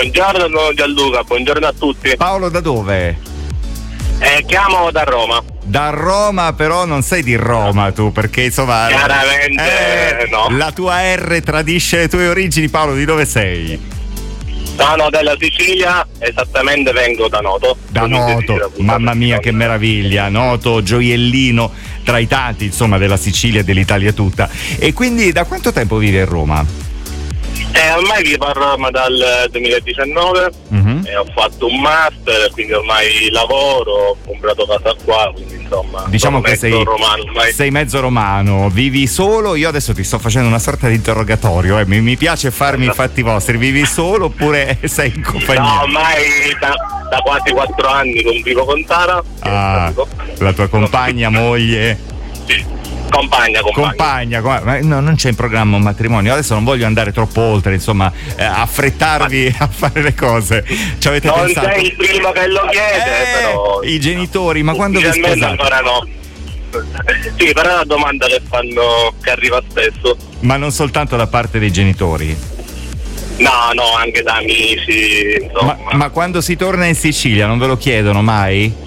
Buongiorno Gianluca, buongiorno a tutti. Paolo, da dove? Chiamo da Roma. Da Roma, però non sei di Roma tu, perché insomma chiaramente no. La tua R tradisce le tue origini. Paolo, di dove sei? Sono della Sicilia, esattamente vengo da Noto. Da Noto, mamma mia che meraviglia, Noto, gioiellino tra i tanti insomma della Sicilia e dell'Italia tutta. E quindi da quanto tempo vivi a Roma? Ormai vivo a Roma dal 2019 e ho fatto un master, quindi ormai lavoro, ho comprato casa qua, quindi insomma diciamo che sei mezzo romano, vivi solo. Io adesso ti sto facendo una sorta di interrogatorio, mi piace farmi i fatti vostri. Vivi solo oppure sei in compagnia? No, ormai da quasi 4 anni convivo con Tara. La tua compagna, moglie? Sì. Compagna. Ma no, non c'è in programma un matrimonio. Adesso non voglio andare troppo oltre, insomma, affrettarvi a fare le cose. Ci avete non pensato? sei il primo che lo chiede, però i genitori, ma quando vi sposate? Ancora no. Sì, però è una domanda che arriva spesso. Ma non soltanto da parte dei genitori? No, anche da amici, insomma. Ma quando si torna in Sicilia non ve lo chiedono mai?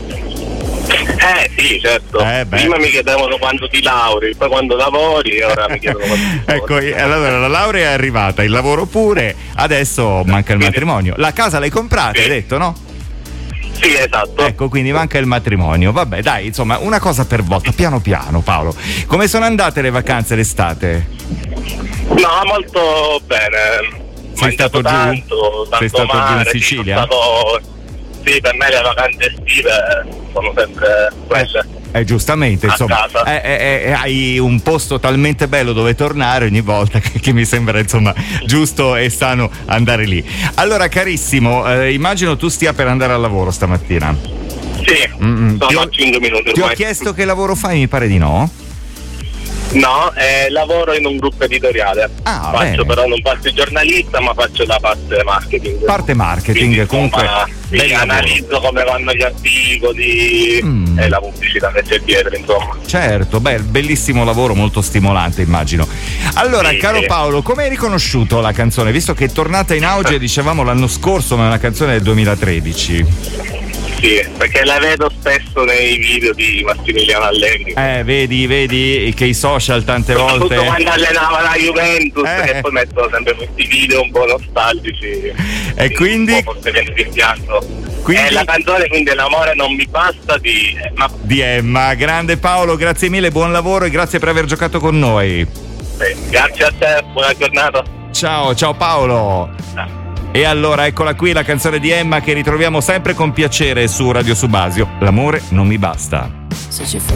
Sì, certo. Prima mi chiedevano quando ti lauri, poi quando lavori, ora mi chiedono quando ti ecco, allora la laurea è arrivata, il lavoro pure, adesso manca il matrimonio. La casa l'hai comprata, hai detto, no? Sì, esatto. Ecco, quindi manca il matrimonio. Vabbè, dai, insomma, una cosa per volta, piano piano, Paolo. Come sono andate le vacanze d'estate? No, molto bene. Sei stato giù? Tanto sei stato mare, giù in Sicilia? Sì, per me le vacanze estive sono sempre quelle. Giustamente, insomma, hai un posto talmente bello dove tornare ogni volta che mi sembra, insomma, giusto e sano andare lì. Allora, carissimo, immagino tu stia per andare al lavoro stamattina. Sì, sono a 5 minuti ormai. Ti ho chiesto che lavoro fai, mi pare di no? No, lavoro in un gruppo editoriale. Faccio però non faccio il giornalista, ma faccio la parte marketing. Parte marketing, quindi, comunque. Sì, analizzo come vanno gli articoli e la pubblicità che c'è dietro, insomma. Certo, bellissimo lavoro, molto stimolante, immagino. Allora, caro Paolo, come hai riconosciuto la canzone? Visto che è tornata in auge, dicevamo l'anno scorso, ma è una canzone del 2013. Sì, perché la vedo spesso nei video di Massimiliano Allegri. Vedi che i social tante volte. Soprattutto quando allenava la Juventus, che poi mettono sempre questi video un po' nostalgici. E quindi? Forse viene rimpianto. Quindi la canzone, quindi L'amore non mi basta di Emma. Di Emma. Grande Paolo, grazie mille, buon lavoro e grazie per aver giocato con noi. Grazie a te, buona giornata. Ciao Paolo. E allora eccola qui la canzone di Emma che ritroviamo sempre con piacere su Radio Subasio. L'amore non mi basta. Se ci fosse